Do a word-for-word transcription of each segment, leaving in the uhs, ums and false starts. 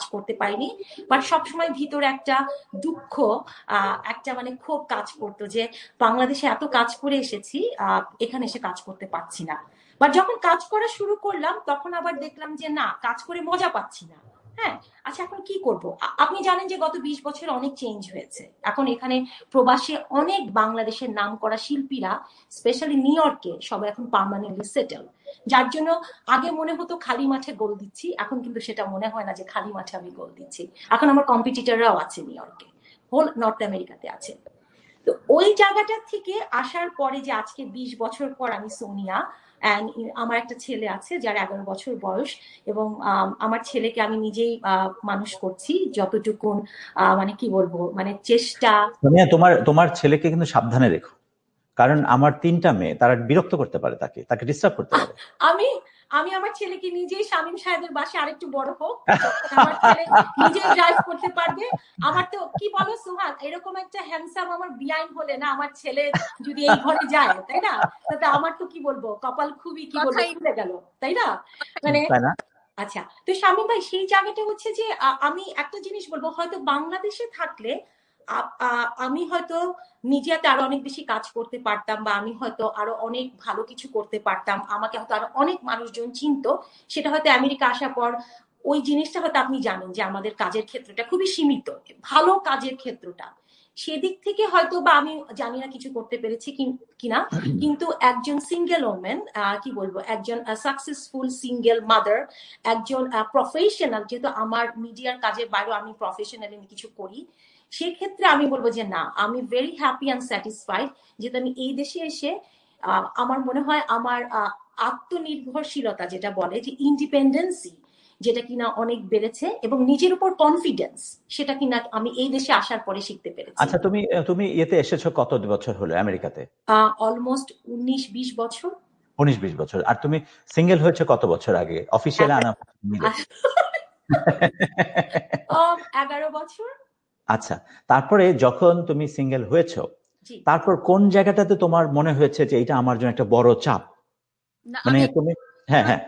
করতে পারিনি, বাট সবসময় ভিতরে একটা দুঃখ, আহ একটা মানে ক্ষোভ কাজ করতো যে বাংলাদেশে এত কাজ করে এসেছি, আহ এখানে এসে কাজ করতে পারছি না। বাট যখন কাজ করা শুরু করলাম তখন আবার দেখলাম যে না, কাজ করে মজা পাচ্ছি না। হ্যাঁ, আচ্ছা এখন কি করব? আপনি জানেন যে গত বিশ বছরে অনেক চেঞ্জ হয়েছে। এখন এখানে প্রবাসী অনেক বাংলাদেশের নাম করা শিল্পীরা, স্পেশালি নিউ ইয়র্কে, সবাই এখন পার্মানেন্টলি সেটেল। যার জন্য আগে মনে হতো খালি মাঠে গোল দিচ্ছি, এখন কিন্তু সেটা মনে হয় না যে খালি মাঠে আমি গোল দিচ্ছি। এখন আমার কম্পিটিটররাও আছে নিউ ইয়র্কে, হোল নর্থ আমেরিকাতে আছে। তো ওই জায়গাটা থেকে আসার পরে যে আজকে বিশ বছর পর আমি সোনিয়া, অ্যান্ড আমার একটা ছেলে আছে যার এগারো বছর বয়স, এবং আমার ছেলেকে আমি নিজেই মানুষ করছি যতটুকুন, মানে কি বলবো, মানে চেষ্টা। সোনিয়া, তোমার তোমার ছেলেকে কিন্তু সাবধানে রেখো, কারণ আমার তিনটা মেয়ে, তারা বিরক্ত করতে পারে, তাকে তাকে ডিস্টার্ব করতে পারে। আমি আমি আমার ছেলেকে নিজেই শামীম সাহেবের বাসায় আরেকটু বড় হোক, আমার ছেলে নিজেই ড্রাইভ করতে পারবে। আমার তো কি বলো সুহাগ, এরকম একটা হ্যান্ডসাম আমার বিআইন হলে না, আমার ছেলে যদি এই ঘরে যায়, তাই না, তাতে আমার তো কি বলবো, কপাল খুবই কি বলবো খুলে গেল, তাই না? মানে আচ্ছা, তো শামীম ভাই সেই জায়গাটা হচ্ছে যে আমি একটা জিনিস বলবো, হয়তো বাংলাদেশে থাকলে আমি হয়তো মিডিয়াতে আরো অনেক বেশি কাজ করতে পারতাম, বা আমি হয়তো আরো অনেক ভালো কিছু করতে পারতাম, আমাকে হয়তো আরো অনেক মানুষজন চিনতো। সেটা হয়তো আমেরিকা আসার পর ওই জিনিসটা হয়তো আপনি জানেন যে আমাদের কাজের ক্ষেত্রটা খুবই সীমিত, ভালো কাজের ক্ষেত্রটা, সেদিক থেকে হয়তো বা আমি জানি না কিছু করতে পেরেছি কিনা। কিন্তু একজন সিঙ্গেল ওমেন, কি বলবো, একজন সাকসেসফুল সিঙ্গেল মাদার, একজন প্রফেশনাল, যেহেতু আমার মিডিয়ার কাজের বাইরেও আমি প্রফেশনালি কিছু করি, সেক্ষেত্রে আমি বলবো যে না, আমি ভেরি হ্যাপি অ্যান্ড স্যাটিসফাইড যেহেতু আমি এই দেশে এসে আমার মনে হয় আমার আত্মনির্ভরশীলতা, যেটা বলে যে ইন্ডিপেন্ডেন্সি, যেটা কিনা অনেক বেড়েছে, এবং নিজের উপর কনফিডেন্স, সেটা কিনা আমি এই দেশে আসার পরে শিখতে পেরেছি। আচ্ছা, তুমি তুমি এতে এসেছো কত বছর হলো আমেরিকাতে? অলমোস্ট উনিশ বিশ বছর। উনিশ বিশ বছর। আর তুমি সিঙ্গেল হয়েছে কত বছর আগে অফিসিয়ালি আনা মিলে? এগারো বছর। আচ্ছা, তারপরে যখন তুমি সিঙ্গেল হয়েছো, তারপর কোন জায়গাটাতে তোমার মনে হয়েছে যে এটা আমার জন্য একটা বড় চাপ? মানে তুমি, হ্যাঁ হ্যাঁ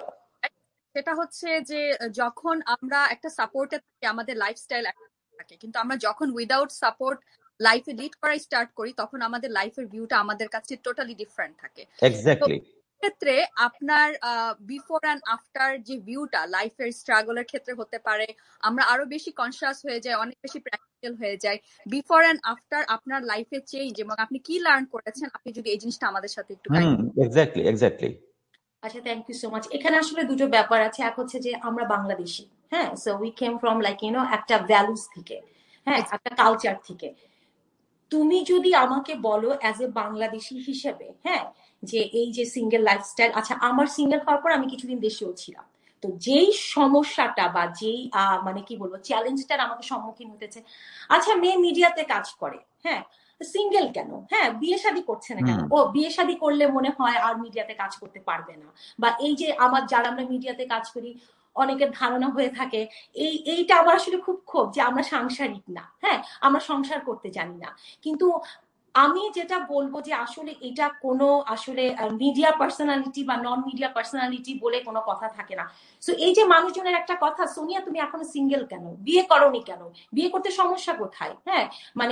সেটা হচ্ছে যে যখন আমরা একটা সাপোর্টে থাকি, আমাদের লাইফস্টাইল থাকে, কিন্তু আমরা যখন উইদাউট সাপোর্ট লাইফে লিড করা স্টার্ট করি, তখন আমাদের লাইফের ভিউটা আমাদের কাছে টোটালি ডিফারেন্ট থাকে। এক্স্যাক্টলি। ক্ষেত্রে আপনার বিফোর অ্যান্ড আফটার যে ভিউটা লাইফের স্ট্রাগলের ক্ষেত্রে হতে পারে, আমরা আরো বেশি কনসিয়াস হয়ে যাই, অনেক বেশি প্র্যাকটিক্যাল হয়ে যায়। বিফোর অ্যান্ড আফটার আপনার লাইফে চেঞ্জ এবং আপনি কি লার্ন করেছেন, আপনি যদি এই জিনিসটা আমাদের সাথে একটু গাইড। Exactly exactly. আচ্ছা, থ্যাংক ইউ সো মাচ। এখানে আসলে দুটো ব্যাপার আছে। এক হচ্ছে যে আমরা বাংলাদেশি, হ্যাঁ, so we came from like you know একটা ভ্যালুস থেকে, হ্যাঁ, একটা কালচার থেকে। তুমি যদি আমাকে বলো অ্যাজ এ বাংলাদেশি হিসেবে, হ্যাঁ, যে এই যে সিঙ্গেল লাইফস্টাইল, আচ্ছা আমার সিঙ্গেল হওয়ার পর আমি কিছুদিন দেশেও ছিলাম, তো যেই সমস্যাটা বা যেই মানে কি বলবো চ্যালেঞ্জটার আমাকে সম্মুখীন হতেছে, আচ্ছা মেয়ে মিডিয়াতে কাজ করে, হ্যাঁ, সিঙ্গেল কেন, হ্যাঁ, বিয়ে শাদী করছে না কেন, ও বিয়ে শাদী করলে মনে হয় আর মিডিয়াতে কাজ করতে পারবে না, বা এই যে আমার যারা আমরা মিডিয়াতে কাজ করি অনেকের ধারণা হয়ে থাকে, এই এইটা আমার আসলে খুব ক্ষোভ যে আমরা সাংসারিক না, হ্যাঁ, আমরা সংসার করতে জানি না। কিন্তু আমি যেটা বলবো যে আসলে এটা কোনো আসলে মিডিয়া পার্সোনালিটি বা নন মিডিয়া পার্সোনালিটি বলে কোনো কথা থাকে না। সো এই যে মানুষজনের একটা কথা, সোনিয়া তুমি এখনো সিঙ্গেল কেন, বিয়ে করোনি কেন, বিয়ে করতে সমস্যা কোথায়, হ্যাঁ, মানে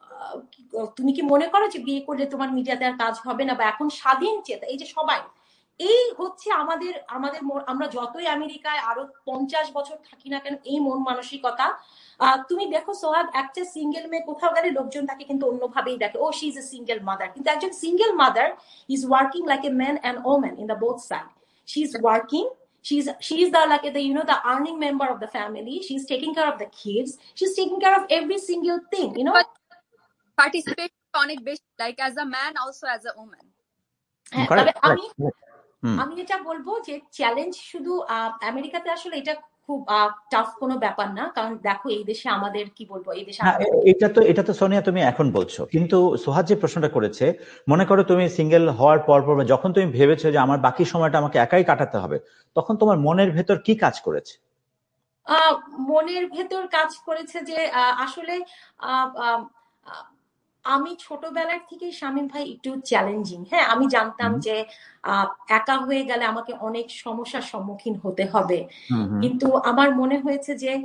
তুমি কি মনে করো যে বিয়ে করলে তোমার মিডিয়াতে আর কাজ হবে না, বা এখন স্বাধীন চেতা, এই যে সবাই, এই হচ্ছে আমাদের আমাদের আমরা যতই আমেরিকায় আরো পঞ্চাশ বছর থাকি না কেন, এই মন মানসিকতা। তুমি দেখো সোহাগ, একটা সিঙ্গেল মেয়ে কোথাও গেলে লোকজন তাকে কিন্তু অন্যভাবেই দেখে, ও she is a single mother, কিন্তু একজন single mother is working like a man and woman in the both side. She is working, she's she's the like the you know the earning member of the family, she's taking care of the kids, she's taking care of every single thing, you know, but participate অনেক বেশি, like as a man also as a woman. তবে আমি আমি এটা বলবো যে challenge শুধু আমেরিকাতে আসলে এটা খুব টাফ কোনো ব্যাপার না, কারণ দেখো এই দেশে আমাদের কি বলবো, এই দেশে এটা তো এটা তো সোনিয়া তুমি এখন বলছো, কিন্তু সোহাগ যে প্রশ্নটা করেছে, মনে করো তুমি সিঙ্গেল হওয়ার পর পর যখন তুমি ভেবেছো যে আমার বাকি সময়টা আমাকে একাই কাটাতে হবে, তখন তোমার মনের ভেতর কি কাজ করেছে? আহ মনের ভেতর কাজ করেছে যে আসলে আহ আমি ছোটবেলার থেকে শামীম ভাই একটু চ্যালেঞ্জিং, হ্যাঁ, আমি জানতাম যে একা হয়ে গেলে আমাকে অনেক সমস্যার সম্মুখীন হতে হবে, কিন্তু আমার মনে হয়েছে যে